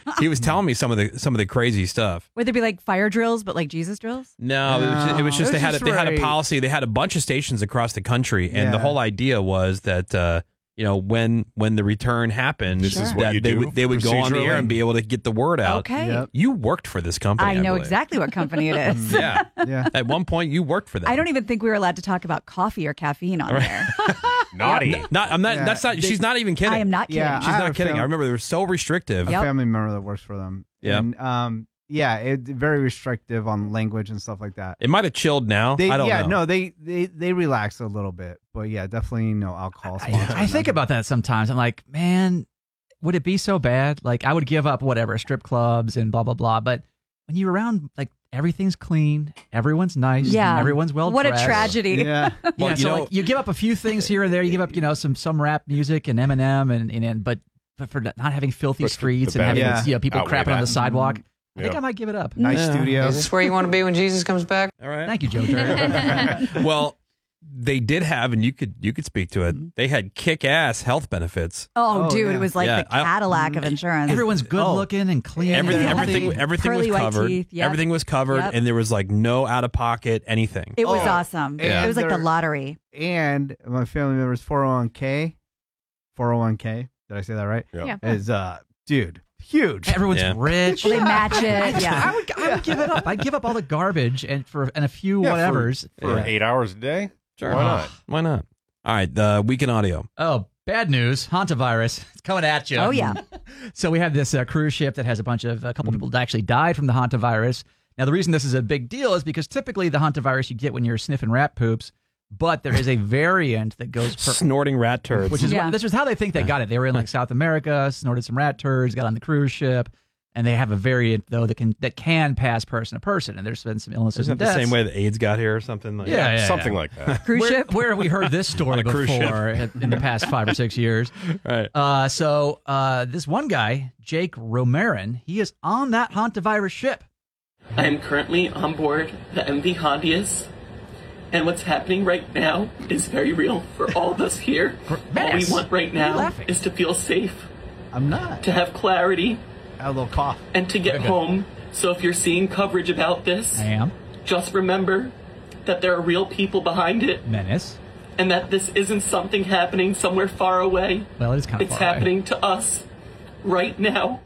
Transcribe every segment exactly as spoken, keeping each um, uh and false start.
he was telling me some of the some of the crazy stuff. Would there be like fire drills, but like Jesus drills? No, no. It was just, it was just it was they had just a, they had a right. policy. They had a bunch of stations across the country, and Yeah. the whole idea was that uh, you know when when the return happened, This is what that you they do would they would go on the air procedurally? and be able to get the word out. Okay. Yep. You worked for this company. I I, know believe. exactly what company it is. Yeah. Yeah. At one point, you worked for them. I don't even think we were allowed to talk about coffee or caffeine on there. Naughty. Not. I'm not. Yeah. That's not. She's not even kidding. I am not kidding. Yeah, She's I have not a kidding. fam- I remember they were so restrictive. A Yep. family member that works for them. Yeah. And um, yeah, it very restrictive on language and stuff like that. It might have chilled now. They, I don't yeah, know. no, they, they they relax a little bit, but yeah, definitely no alcohol. I, sponsored, I think nothing. about that sometimes. I'm like, man, would it be so bad? Like, I would give up whatever, strip clubs and blah, blah, blah. But when you're around, like, everything's clean, everyone's nice, Yeah. everyone's well What a dressed. tragedy. Yeah, Yeah, Well, you so know- like, you give up a few things here and there. You give up, you know, some some rap music and Eminem, and and, and but, but for not having filthy But the- streets the and having bad- you know, people outweigh crapping on that. the sidewalk, I think Yeah. I might give it up. nice Yeah. studio. Is this where you want to be when Jesus comes back? All right. Thank you, Joe Dirt. Well, they did have, and you could you could speak to it. They had kick-ass health benefits. Oh, Oh, dude, yeah. it was like Yeah, the I- Cadillac of insurance. Everyone's good Oh. looking and clean. and Everything, healthy. everything, everything Curly was white covered. teeth, yep. Everything was covered, Yep. and there was like no out of pocket anything. It was Oh. awesome. Yeah. It was like the They're- lottery. And my family member's four oh one k, four oh one k. Did I say that right? Yeah. Yeah. Is uh, dude, huge. Everyone's Yeah. rich. Well, they match it. Yeah. I would, I would give it up. I'd give up all the garbage and for and a few Yeah, for- whatevers. For Yeah. eight hours a day? Sure. Why not? Why not? All right, the weekend audio. Oh, bad news! Hantavirus, it's coming at you. Oh, yeah. So we have this uh, cruise ship that has a bunch of a couple people that actually died from the hantavirus. Now the reason this is a big deal is because typically the hantavirus you get when you're sniffing rat poops, but there is a variant that goes per, Snorting rat turds. which is Yeah. what, this was how they think they got it. They were in like South America, snorted some rat turds, got on the cruise ship, and they have a variant though that can that can pass person to person. And there's been some illnesses Isn't and it the deaths. same way that AIDS got here or something? Like Yeah, yeah, Something yeah. like that. Cruise where, ship. where have we heard this On story a cruise ship. before in the past five or six years? Right. Uh, so uh, this one guy, Jake Romarin, he is on that hantavirus ship. I am currently on board the M V Hondius, and what's happening right now is very real for all of us here. All we Menace. want right Why are you now laughing? is to feel safe, I'm not. to have clarity, A little cough. and to get Okay. home. So if you're seeing coverage about this, I am. just remember that there are real people behind it, Menace. and that this isn't something happening somewhere far away. Well, it is kind of It's far away. happening to us right now.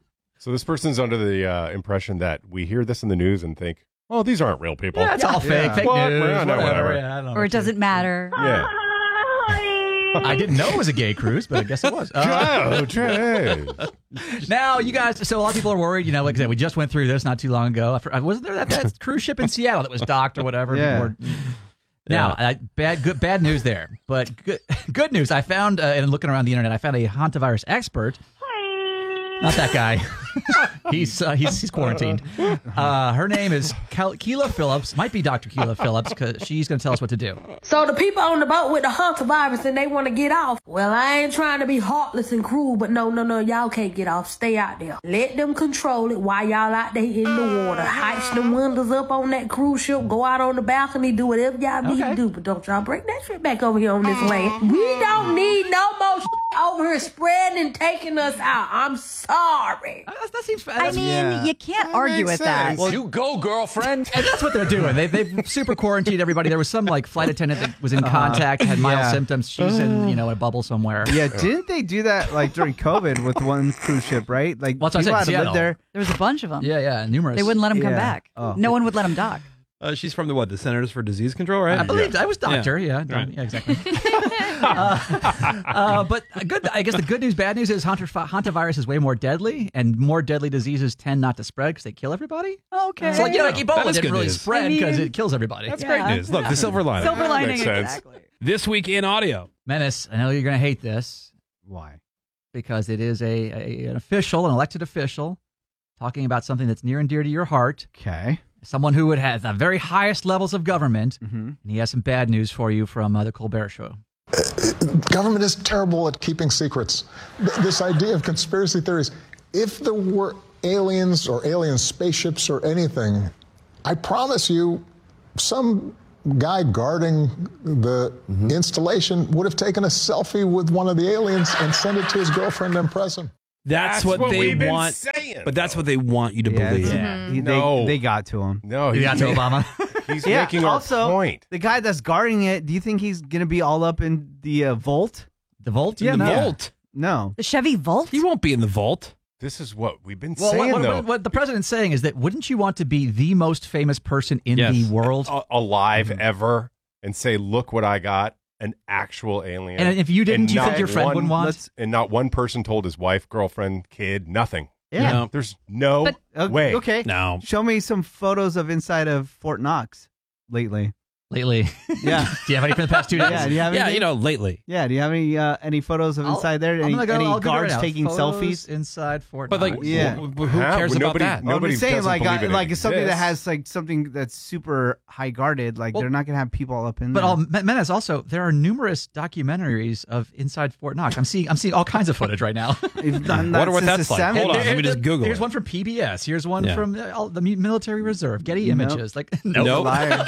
So this person's under the uh, impression that we hear this in the news and think, oh, these aren't real people. Yeah, it's all fake, Yeah. fake What? news, Well, no, whatever. whatever. Yeah, I don't know Or what it doesn't matter. Yeah. I didn't know it was a gay cruise, but I guess it was. Uh, Oh, Jay. now, you guys, so a lot of people are worried. You know, like I said, we just went through this not too long ago. I for- Wasn't there that, that cruise ship in Seattle that was docked or whatever? Yeah. before- Now, I, bad good bad news there, but good good news. I found uh, and looking around the internet, I found a hantavirus expert. Not that guy. he's, uh, he's he's quarantined. Uh, her name is Kel- Keela Phillips. Might be Doctor Keela Phillips because she's going to tell us what to do. So the people on the boat with the hantavirus and they want to get off. Well, I ain't trying to be heartless and cruel, but no, no, no, y'all can't get off. Stay out there. Let them control it while y'all out there in the water. Heights the windows up on that cruise ship. Go out on the balcony. Do whatever y'all need Okay. to do, but don't y'all bring that shit back over here on this land. We don't need no more shit over here spreading and taking us out. I'm sorry. Uh, That, that seems. I that's- mean, Yeah. you can't That argue makes with that. sense. You go, girlfriend. And that's what they're doing. They, they've super quarantined everybody. There was some like flight attendant that was in contact, had mild yeah. symptoms. She's in, you know, a bubble somewhere. Yeah, didn't they do that like during COVID with one cruise ship, right? Like Well, that's people what I had said, to live Seattle. there. There was a bunch of them. Yeah, yeah, numerous. They wouldn't let them come Yeah. back. Oh. No one would let them dock. Uh, she's from the what? The Centers for Disease Control, right? I believe I was doctor. Yeah, yeah, Right. yeah exactly. uh, uh, but good. I guess the good news, bad news is Hunter, hantavirus is way more deadly, and more deadly diseases tend not to spread because they kill everybody. Okay. So like, yeah, like That Ebola is didn't good really news. spread I because mean- it kills everybody. That's Yeah. great news. Look, the silver lining. Silver lining, makes sense. exactly. This week in audio. Menace, I know you're going to hate this Why? because it is a, a an official, an elected official, talking about something that's near and dear to your heart. Okay. Someone who would have the very highest levels of government, Mm-hmm. and he has some bad news for you from uh, the Colbert Show. Government is terrible at keeping secrets. Th- This idea of conspiracy theories, if there were aliens or alien spaceships or anything, I promise you, some guy guarding the installation would have taken a selfie with one of the aliens and sent it to his girlfriend to impress him. That's, That's what, what they we've been want. saying, but that's what they want you to Yeah, believe. it's- he- No. they, they got to him. No, You got to Obama. He's Yeah, making our also, point. the guy that's guarding it, do you think he's going to be all up in the uh, vault? The Volt? Yeah, the no. vault. No. The Chevy Volt? He won't be in the vault. This is what we've been Well, saying, what, though. what, what the president's saying is that wouldn't you want to be the most famous person in Yes. the world? A- alive ever and say, look what I got, an actual alien. And if you didn't, And you think not your friend one- wouldn't want? let's- And not one person told his wife, girlfriend, kid, nothing. Yeah. No. There's no But- O- way. Okay. No. Show me some photos of inside of Fort Knox lately. Lately. Yeah. Do you have any from the past two days? Yeah. Do you have Yeah, any? you know, lately. Yeah. Do you have any uh, any photos of I'll- inside there? I'm Any, gonna go, any I'll go guards right now. taking Photos selfies? inside Fort But like, Knox. Yeah. wh- wh- who Huh? cares Well, about nobody- that? Well, I'm Nobody just saying, doesn't like, believe uh, it like it's something that exists. has like something that's super high guarded. Like Well- they're not gonna have people all up in But there. all, Menace, also, there are numerous documentaries of inside Fort Knox. I'm seeing I'm seeing all kinds of footage right now. If not- not Wonder what since that's the like. seventies. Hold on, let me just Google Here's it. one from P B S. Here's one Yeah. from uh, all the mu- military reserve. Getty Nope. Images. Like, nope. Nope. Liar.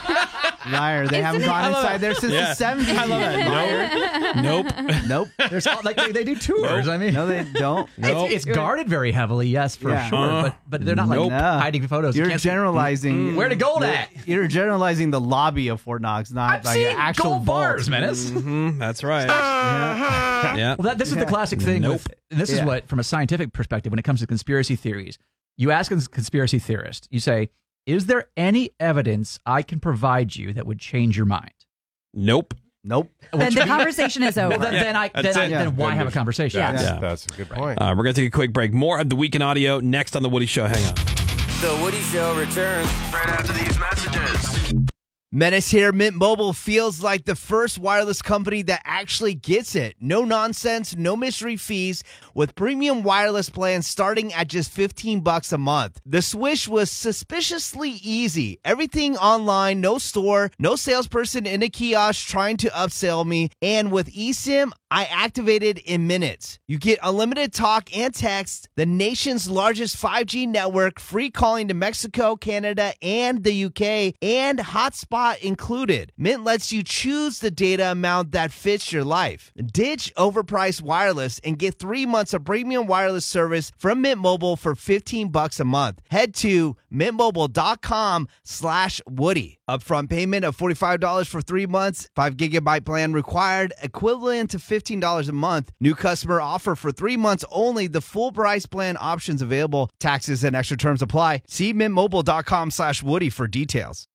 Liar. They haven't Isn't it- gone I love inside it. there since Yeah. the seventies. I love that. Nope. Nope. Nope. There's all, like they, they do tours. I mean, No, they don't. Nope. it's, it's guarded very heavily, yes, for Yeah. sure. Uh, but but they're not like nope. No. hiding photos. You You're can't see- generalizing. Where to gold you're- at? You're generalizing the lobby of Fort Knox, not I'm like seeing an actual gold vault. bars, Menace. hmm That's right. Yeah. Yeah. Well, that, this is the classic thing. Nope. With, and this is Yeah. what, from a scientific perspective, when it comes to conspiracy theories, you ask a conspiracy theorist, you say, is there any evidence I can provide you that would change your mind? Nope. Nope. Then the conversation is over. Well, then, then I, then, That's I, it. then why Then have a there's- conversation? That's, Yeah. that's a good point. Uh, we're going to take a quick break. More of the Week in Audio next on The Woody Show. Hang on. The Woody Show returns right after these messages. Menace here. Mint Mobile feels like the first wireless company that actually gets it. No nonsense, no mystery fees, with premium wireless plans starting at just fifteen bucks a month. The switch was suspiciously easy. Everything online, no store, no salesperson in a kiosk trying to upsell me. And with eSIM, I activated in minutes. You get unlimited talk and text, the nation's largest five G network, free calling to Mexico, Canada, and the U K, and hotspot included. Mint lets you choose the data amount that fits your life. Ditch overpriced wireless and get three months of premium wireless service from Mint Mobile for fifteen bucks a month. Head to mintmobile.com slash Woody. Upfront payment of forty-five dollars for three months, five gigabyte plan required, equivalent to fifteen dollars a month. New customer offer for three months only. The full price plan options available. Taxes and extra terms apply. See mintmobile.com slash Woody for details.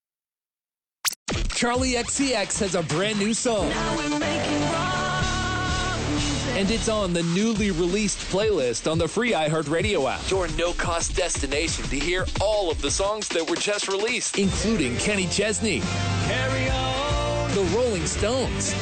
Charlie X C X has a brand new song. And it's on the newly released playlist on the free iHeartRadio app. Your no-cost destination to hear all of the songs that were just released, including Kenny Chesney, Carry On, The Rolling Stones,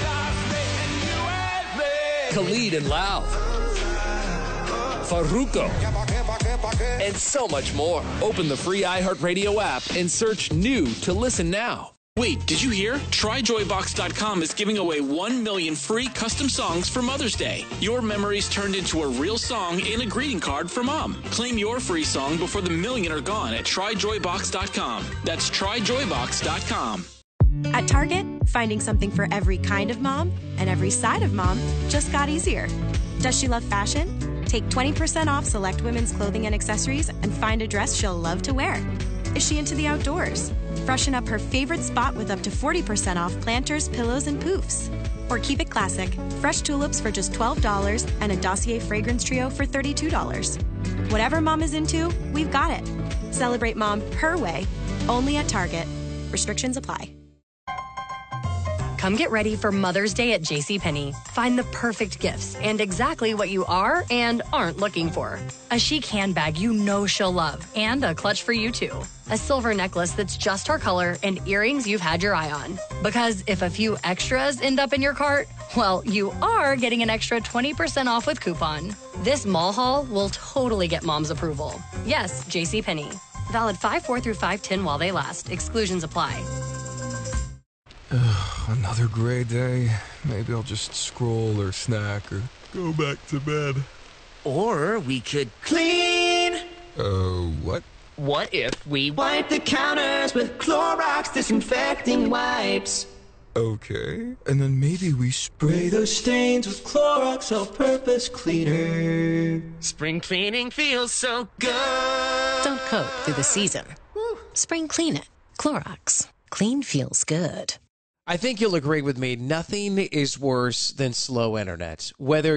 Khalid and Lauv, Farruko, and so much more. Open the free iHeartRadio app and search new to listen now. Wait, did you hear? Try Joy Box dot com is giving away one million free custom songs for Mother's Day. Your memories turned into a real song and a greeting card for Mom. Claim your free song before the million are gone at Try Joy Box dot com. That's Try Joy Box dot com. At Target, finding something for every kind of mom and every side of mom just got easier. Does she love fashion? Take twenty percent off select women's clothing and accessories and find a dress she'll love to wear. Is she into the outdoors? Freshen up her favorite spot with up to forty percent off planters, pillows, and poofs. Or keep it classic. Fresh tulips for just twelve dollars and a Dossier fragrance trio for thirty-two dollars. Whatever mom is into, we've got it. Celebrate mom her way, only at Target. Restrictions apply. Come get ready for Mother's Day at JCPenney. Find the perfect gifts and exactly what you are and aren't looking for. A chic handbag you know she'll love and a clutch for you too. A silver necklace that's just her color and earrings you've had your eye on. Because if a few extras end up in your cart, well, you are getting an extra twenty percent off with coupon. This mall haul will totally get mom's approval. Yes, JCPenney. Valid five four through five ten while they last. Exclusions apply. Another gray day. Maybe I'll just scroll or snack or go back to bed. Or we could clean. Uh, what? What if we wipe the counters with Clorox disinfecting wipes? Okay. And then maybe we spray those stains with Clorox all-purpose cleaner. Spring cleaning feels so good. Don't coat through the season. Spring clean it. Clorox. Clean feels good. I think you'll agree with me. Nothing is worse than slow internet. Whether